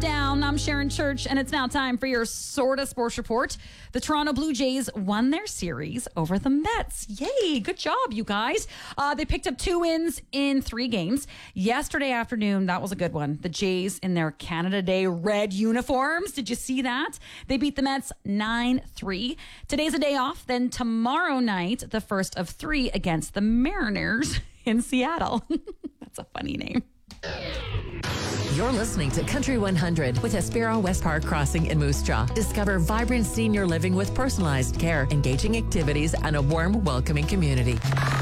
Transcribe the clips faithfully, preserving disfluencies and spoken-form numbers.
down. I'm Sharon Church, and it's now time for your Sorta Sports Report. The Toronto Blue Jays won their series over the Mets. Yay, good job, you guys. Uh, they picked up two wins in three games. Yesterday afternoon, that was a good one. The Jays in their Canada Day red uniforms. Did you see that? They beat the Mets nine three. Today's a day off. Then tomorrow night, the first of three against the Mariners in Seattle. That's a funny name. You're listening to Country one hundred with Espero West Park Crossing in Moose Jaw. Discover vibrant senior living with personalized care, engaging activities, and a warm, welcoming community.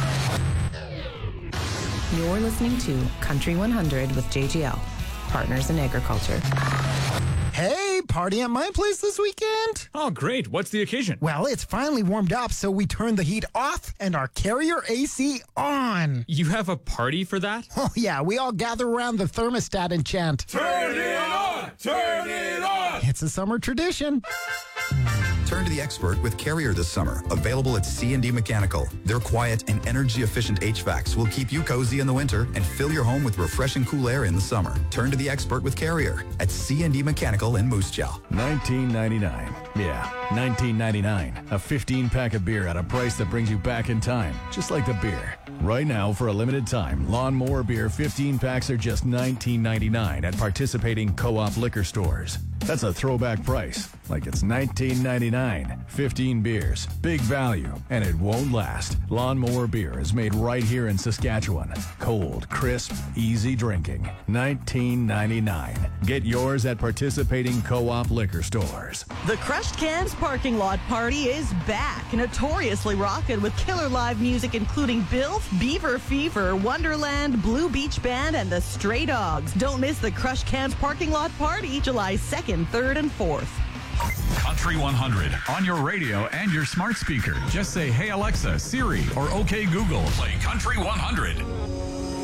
You're listening to Country one hundred with J G L, Partners in Agriculture. Hey, party at my place this weekend? Oh, great. What's the occasion? Well, it's finally warmed up, so we turned the heat off and our Carrier A C on. You have a party for that? Oh, yeah. We all gather around the thermostat and chant, "Turn it on! Turn it on!" It's a summer tradition. Turn to the expert with Carrier this summer. Available at C and D Mechanical. Their quiet and energy-efficient H V A Cs will keep you cozy in the winter and fill your home with refreshing cool air in the summer. Turn to the expert with Carrier at C and D Mechanical in Moose Jaw. nineteen ninety-nine. Yeah, nineteen ninety-nine. A fifteen pack of beer at a price that brings you back in time, just like the beer. Right now, for a limited time, Lawnmower Beer fifteen packs are just nineteen ninety-nine at participating Co-op liquor stores. That's a throwback price, like it's nineteen ninety-nine. fifteen beers, big value, and it won't last. Lawnmower Beer is made right here in Saskatchewan. Cold, crisp, easy drinking. nineteen ninety-nine. Get yours at participating Co-op liquor stores. The Crushed Cans Parking Lot Party is back, notoriously rockin' with killer live music including Bilf, Beaver Fever, Wonderland, Blue Beach Band, and the Stray Dogs. Don't miss the Crushed Cans Parking Lot Party, July second, third, and fourth. Country one hundred on your radio and your smart speaker. Just say, "Hey Alexa, Siri," or "Okay Google." Play Country one hundred.